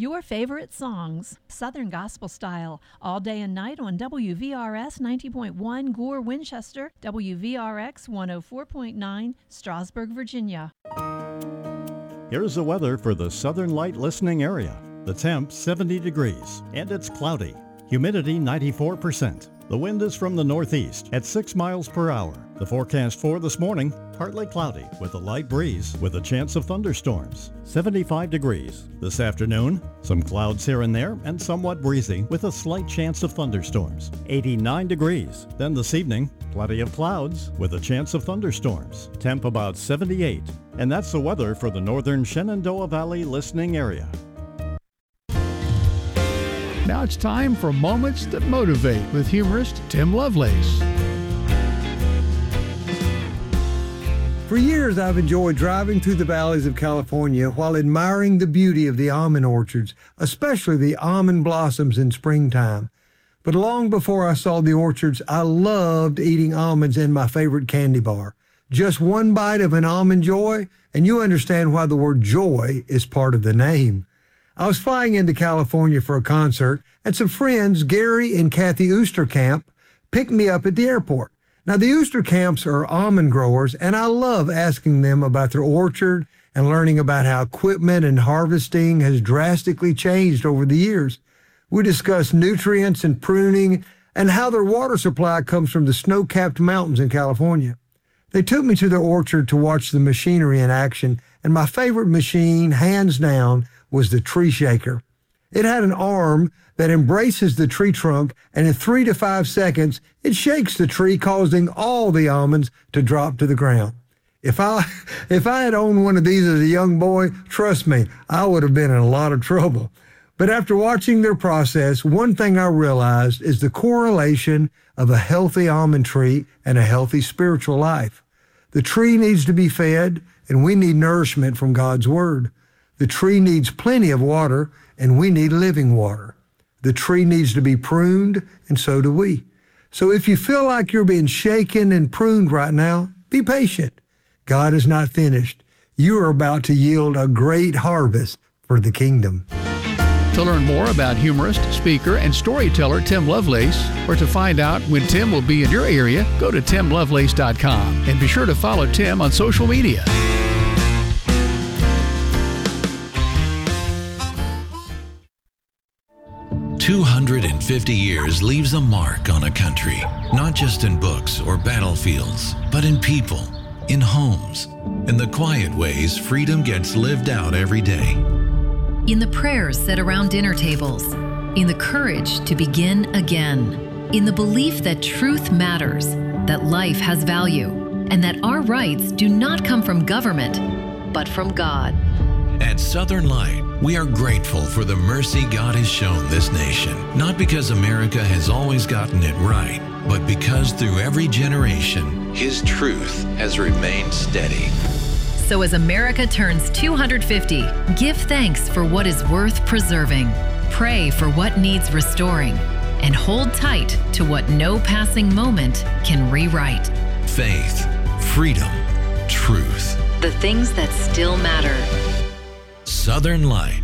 your favorite songs, Southern Gospel style, all day and night on WVRS 90.1 Gore, Winchester, WVRX 104.9 Strasburg, Virginia. Here's the weather for the Southern Light listening area. The temp 70 degrees and it's cloudy. Humidity 94%. The wind is from the northeast at 6 miles per hour. The forecast for this morning, partly cloudy with a light breeze with a chance of thunderstorms. 75 degrees. This afternoon, some clouds here and there and somewhat breezy with a slight chance of thunderstorms. 89 degrees. Then this evening, plenty of clouds with a chance of thunderstorms. Temp about 78. And that's the weather for the northern Shenandoah Valley listening area. Now it's time for Moments That Motivate with humorist Tim Lovelace. For years, I've enjoyed driving through the valleys of California while admiring the beauty of the almond orchards, especially the almond blossoms in springtime. But long before I saw the orchards, I loved eating almonds in my favorite candy bar. Just one bite of an Almond Joy, and you understand why the word joy is part of the name. I was flying into California for a concert, and some friends, Gary and Kathy Oosterkamp, picked me up at the airport. Now, the Oosterkamps are almond growers, and I love asking them about their orchard and learning about how equipment and harvesting has drastically changed over the years. We discuss nutrients and pruning and how their water supply comes from the snow-capped mountains in California. They took me to their orchard to watch the machinery in action, and my favorite machine, hands down, was the tree shaker. It had an arm that embraces the tree trunk, and in 3 to 5 seconds, it shakes the tree, causing all the almonds to drop to the ground. If I had owned one of these as a young boy, trust me, I would have been in a lot of trouble. But after watching their process, one thing I realized is the correlation of a healthy almond tree and a healthy spiritual life. The tree needs to be fed, and we need nourishment from God's Word. The tree needs plenty of water, and we need living water. The tree needs to be pruned, and so do we. So if you feel like you're being shaken and pruned right now, be patient. God is not finished. You are about to yield a great harvest for the kingdom. To learn more about humorist, speaker, and storyteller Tim Lovelace, or to find out when Tim will be in your area, go to timlovelace.com and be sure to follow Tim on social media. 250 years leaves a mark on a country, not just in books or battlefields, but in people, in homes, in the quiet ways freedom gets lived out every day. In the prayers said around dinner tables, in the courage to begin again, in the belief that truth matters, that life has value, and that our rights do not come from government, but from God. At Southern Light, we are grateful for the mercy God has shown this nation, not because America has always gotten it right, but because through every generation, His truth has remained steady. So as America turns 250, give thanks for what is worth preserving, pray for what needs restoring, and hold tight to what no passing moment can rewrite. Faith, freedom, truth. The things that still matter. Southern Light.